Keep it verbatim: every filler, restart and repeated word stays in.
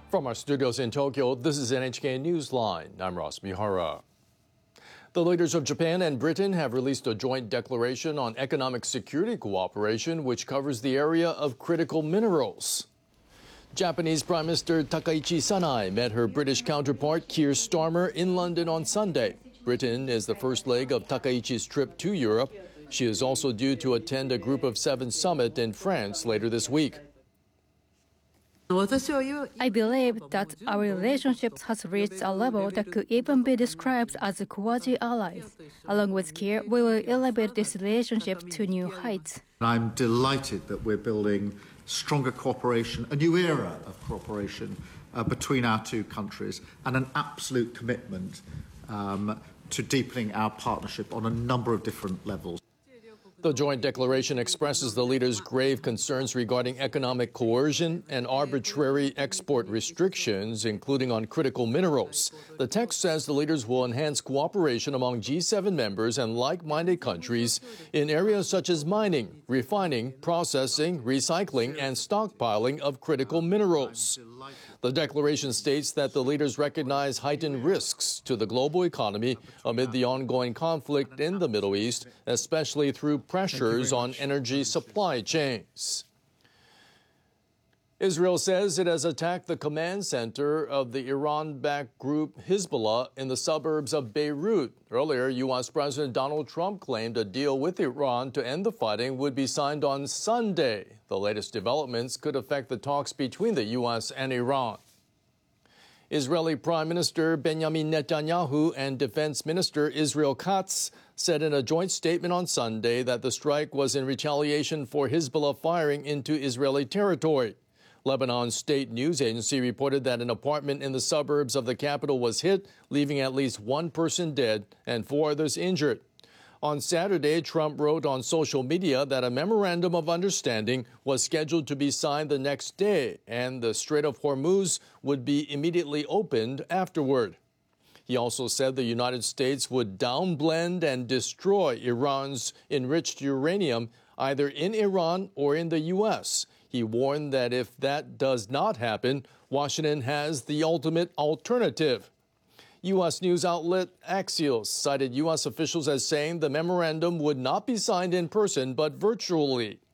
From our studios in Tokyo, this is N H K Newsline. I'm Ross Mihara. The leaders of Japan and Britain have released a joint declaration on economic security cooperation, which covers the area of critical minerals. Japanese Prime Minister Takaichi Sanae met her British counterpart Keir Starmer in London on Sunday. Britain is the first leg of Takaichi's trip to Europe. She is also due to attend a Group of Seven summit in France later this week. I believe that our relationship has reached a level that could even be described as quasi-allies. Along with Keir, we will elevate this relationship to new heights. I'm delighted that we're building stronger cooperation, a new era of cooperation uh, between our two countries, and an absolute commitment um, to deepening our partnership on a number of different levels. The joint declaration expresses the leaders' grave concerns regarding economic coercion and arbitrary export restrictions, including on critical minerals. The text says the leaders will enhance cooperation among G seven members and like-minded countries in areas such as mining, refining, processing, recycling, and stockpiling of critical minerals. The declaration states that the leaders recognize heightened risks to the global economy amid the ongoing conflict in the Middle East, especially through pressures on energy supply chains. Israel says it has attacked the command center of the Iran-backed group Hezbollah in the suburbs of Beirut. Earlier, U S President Donald Trump claimed a deal with Iran to end the fighting would be signed on Sunday. The latest developments could affect the talks between the U S and Iran. Israeli Prime Minister Benjamin Netanyahu and Defense Minister Israel Katz said in a joint statement on Sunday that the strike was in retaliation for Hezbollah firing into Israeli territory. Lebanon's state news agency reported that an apartment in the suburbs of the capital was hit, leaving at least one person dead and four others injured. On Saturday, Trump wrote on social media that a memorandum of understanding was scheduled to be signed the next day, and the Strait of Hormuz would be immediately opened afterward. He also said the United States would downblend and destroy Iran's enriched uranium either in Iran or in the U S. He warned that if that does not happen, Washington has the ultimate alternative. U S news outlet Axios cited U S officials as saying the memorandum would not be signed in person but virtually.